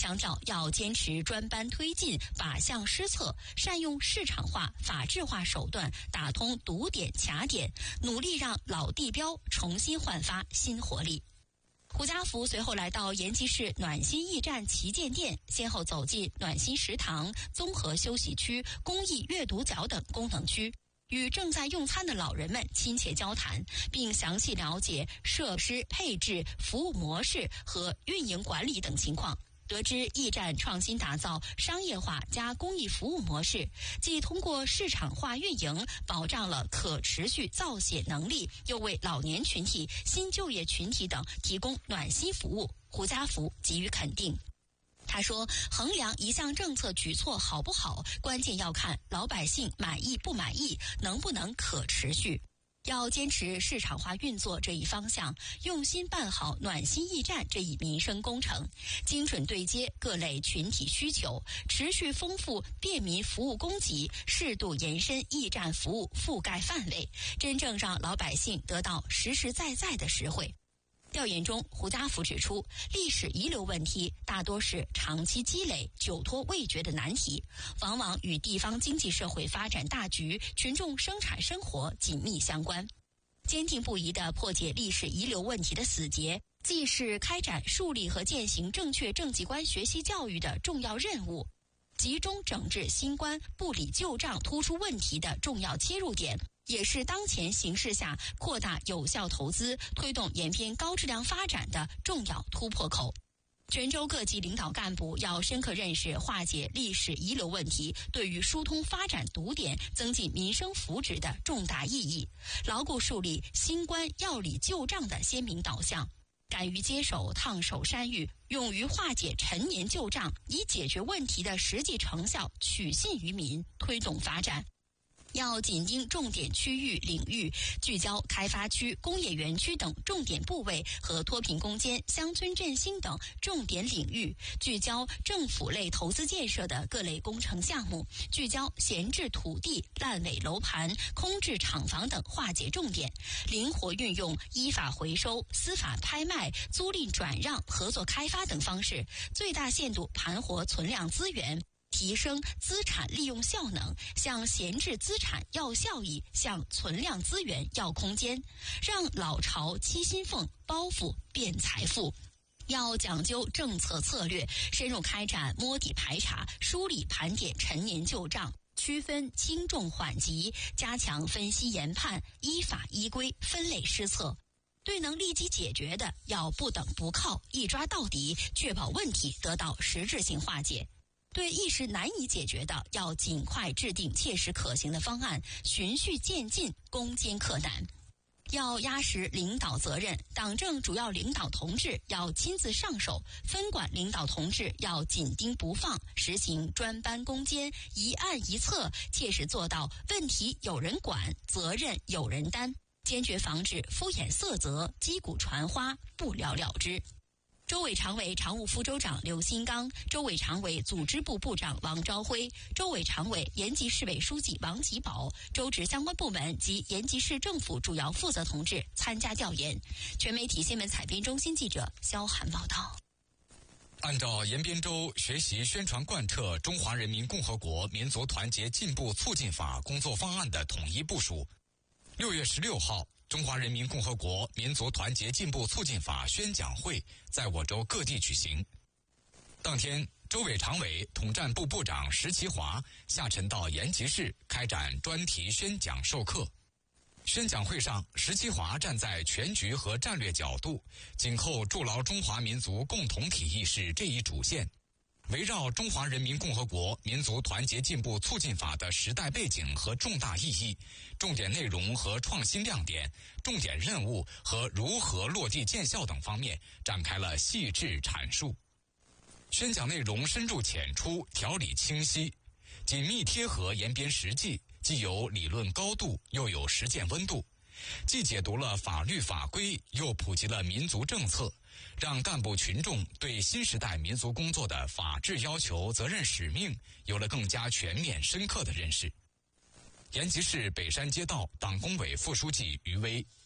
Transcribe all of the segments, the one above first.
强调要坚持专班推进，靶向施策，善用市场化、法治化手段，打通堵点卡点，努力让老地标重新焕发新活力。胡家福随后来到延吉市暖心驿站旗舰店，先后走进暖心食堂、综合休息区、公益阅读角等功能区，与正在用餐的老人们亲切交谈，并详细了解设施配置、服务模式和运营管理等情况。得知驿站创新打造商业化加公益服务模式，既通过市场化运营保障了可持续造血能力，又为老年群体、新就业群体等提供暖心服务，胡家福给予肯定。他说，衡量一项政策举措好不好，关键要看老百姓满意不满意，能不能可持续。要坚持市场化运作这一方向，用心办好暖心驿站这一民生工程，精准对接各类群体需求，持续丰富便民服务供给，适度延伸驿站服务覆盖范围，真正让老百姓得到实实在在的实惠。调研中，胡家福指出，历史遗留问题大多是长期积累、久拖未决的难题，往往与地方经济社会发展大局、群众生产生活紧密相关。坚定不移地破解历史遗留问题的死结，既是开展树立和践行正确政绩观学习教育的重要任务，集中整治新观、不理旧账突出问题的重要切入点，也是当前形势下扩大有效投资、推动延边高质量发展的重要突破口。全州各级领导干部要深刻认识化解历史遗留问题对于疏通发展堵点、增进民生福祉的重大意义，牢固树立新观要理旧账的鲜明导向，敢于接手烫手山芋，勇于化解陈年旧账，以解决问题的实际成效取信于民，推动发展。要紧盯重点区域领域，聚焦开发区、工业园区等重点部位和脱贫攻坚、乡村振兴等重点领域，聚焦政府类投资建设的各类工程项目，聚焦闲置土地、烂尾楼盘、空置厂房等化解重点，灵活运用依法回收、司法拍卖、租赁转让、合作开发等方式，最大限度盘活存量资源，提升资产利用效能，向闲置资产要效益，向存量资源要空间，让老巢栖新凤，包袱变财富。要讲究政策策略，深入开展摸底排查、梳理盘点陈年旧账，区分轻重缓急，加强分析研判，依法依规分类施策。对能立即解决的，要不等不靠，一抓到底，确保问题得到实质性化解。对一时难以解决的，要尽快制定切实可行的方案，循序渐进，攻坚克难。要压实领导责任，党政主要领导同志要亲自上手，分管领导同志要紧盯不放，实行专班攻坚、一案一策，切实做到问题有人管，责任有人担，坚决防止敷衍塞责、击鼓传花、不了了之。州委常委常务副州长刘新刚、州委常委组织部部长王朝辉、州委常委延吉市委书记王吉宝、州直相关部门及延吉市政府主要负责同志参加调研。全媒体新闻采编中心记者肖涵报道。 按照延边州学习宣传贯彻《中华人民共和国民族团结进步促进法》工作方案的统一部署，6月16号中华人民共和国民族团结进步促进法宣讲会在我州各地举行。当天，州委常委统战部部长石其华下沉到延吉市开展专题宣讲授课。宣讲会上，石其华站在全局和战略角度，紧扣筑牢中华民族共同体意识这一主线，围绕中华人民共和国民族团结进步促进法的时代背景和重大意义、重点内容和创新亮点、重点任务和如何落地见效等方面展开了细致阐述。宣讲内容深入浅出，条理清晰，紧密贴合延边实际，既有理论高度，又有实践温度，既解读了法律法规，又普及了民族政策，让干部群众对新时代民族工作的法治要求、责任使命有了更加全面深刻的认识。延吉市北山街道党工委副书记于威：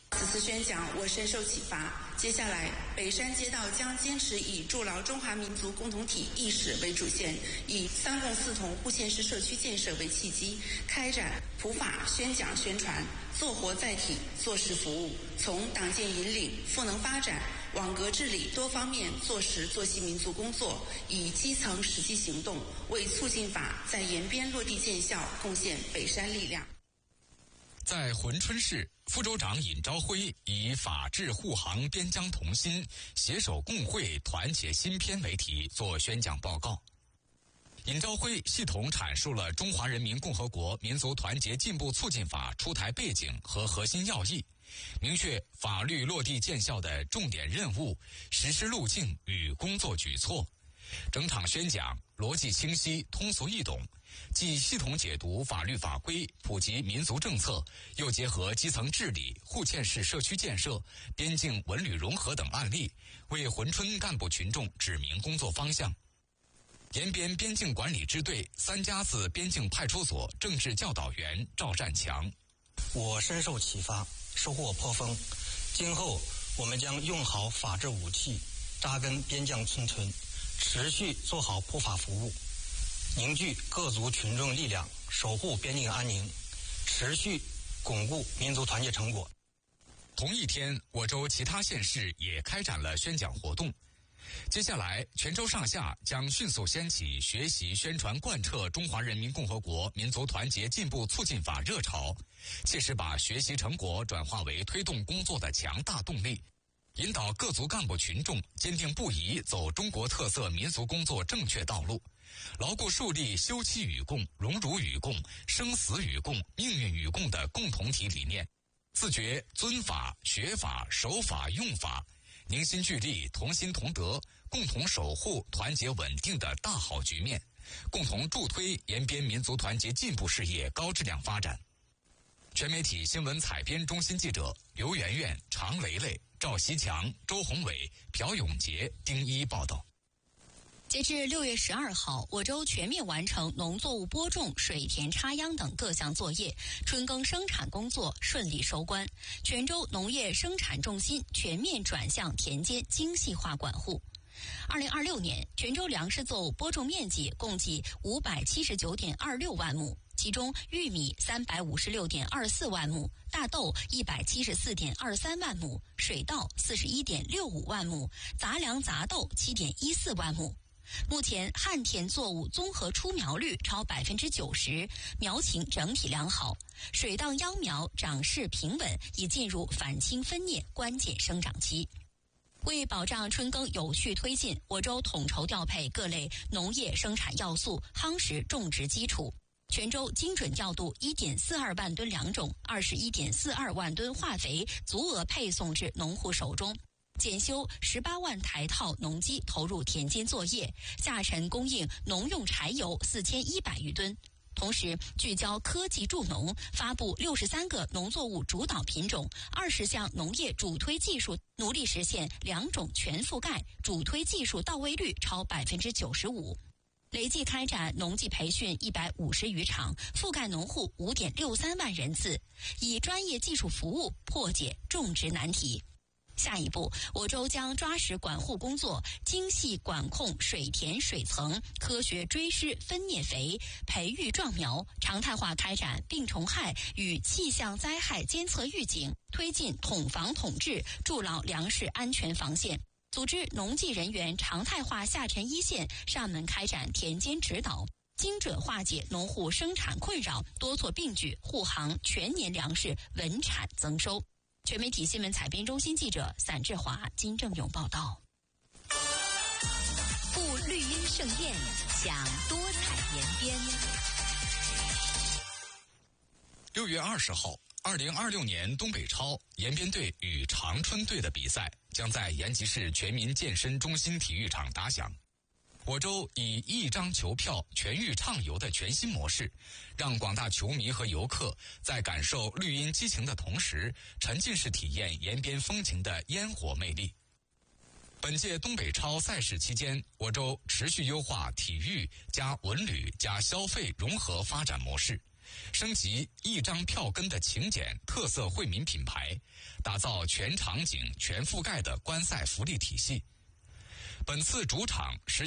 此次宣讲我深受启发，接下来北山街道将坚持以筑牢中华民族共同体意识为主线，以三共四同互现实社区建设为契机，开展普法宣讲宣传，做活载体，做实服务，从党建引领、赋能发展、网格治理多方面做实做细民族工作，以基层实际行动为促进法在延边落地见效贡献北山力量。 在珲春市，副州长尹朝辉以法治护航边疆同心，携手共绘团结新篇为题作宣讲报告。尹朝辉系统阐述了中华人民共和国民族团结进步促进法出台背景和核心要义，明确法律落地见效的重点任务、实施路径与工作举措。整场宣讲逻辑清晰、通俗易懂，既系统解读法律法规、普及民族政策，又结合基层治理、互嵌式社区建设、边境文旅融合等案例，为珲春干部群众指明工作方向。延边边境管理支队3+4边境派出所政治教导员赵占强： 我深受启发，收获颇丰。今后我们将用好法治武器，扎根边疆村村，持续做好普法服务，凝聚各族群众力量，守护边境安宁，持续巩固民族团结成果。 同一天，我州其他县市也开展了宣讲活动。接下来，全州上下将迅速掀起学习、宣传、贯彻中华人民共和国民族团结进步促进法热潮，切实把学习成果转化为推动工作的强大动力，引导各族干部群众坚定不移走中国特色民俗工作正确道路，牢固树立休戚与共、荣辱与共、生死与共、命运与共的共同体理念，自觉尊法、学法、守法、用法，凝心聚力，同心同德，共同守护团结稳定的大好局面，共同助推延边民族团结进步事业高质量发展。全媒体新闻采编中心记者刘媛媛、常蕾蕾、赵锡强、周宏伟、朴永杰、丁一报道。 截至6月12号，我州全面完成农作物播种、水田插秧等各项作业，春耕生产工作顺利收官，全州农业生产重心全面转向田间精细化管护。2026年，全州粮食作物播种面积共计579.26万亩，其中玉米356.24万亩，大豆174.23万亩，水稻41.65万亩，杂粮杂豆7.14万亩。目前旱田作物综合出苗率超90%，苗情整体良好，水稻秧苗长势平稳，已进入反青分蘖关键生长期。为保障春耕有序推进，我州统筹调配各类农业生产要素，夯实种植基础。全州精准调度1.42万吨良种、21.42万吨化肥，足额配送至农户手中。检修18万台套农机投入田间作业，下沉供应农用柴油4100余吨。同时，聚焦科技助农，发布63个农作物主导品种、20项农业主推技术，努力实现良种全覆盖，主推技术到位率超95%。累计开展农技培训150余场，覆盖农户5.63万人次，以专业技术服务破解种植难题。下一步，我州将抓实管护工作，精细管控水田水层，科学追施分蘖肥，培育壮苗，常态化开展病虫害与气象灾害监测预警，推进统防统治，筑牢粮食安全防线。组织农技人员常态化下沉一线，上门开展田间指导，精准化解农户生产困扰，多措并举护航全年粮食稳产增收。全媒体新闻采编中心记者散志华、金正勇报道。 赴绿荫盛宴，享多彩延边。 6月20号，2026年东北超延边队与长春队的比赛将在延吉市全民健身中心体育场打响。我州以一张球票全域畅游的全新模式，让广大球迷和游客在感受绿荫激情的同时，沉浸式体验延边风情的烟火魅力。本届东北超赛事期间，我州持续优化体育加文旅加消费融合发展模式， 升级一张票根的请柬特色惠民品牌，打造全场景、全覆盖的观赛福利体系。本次主场实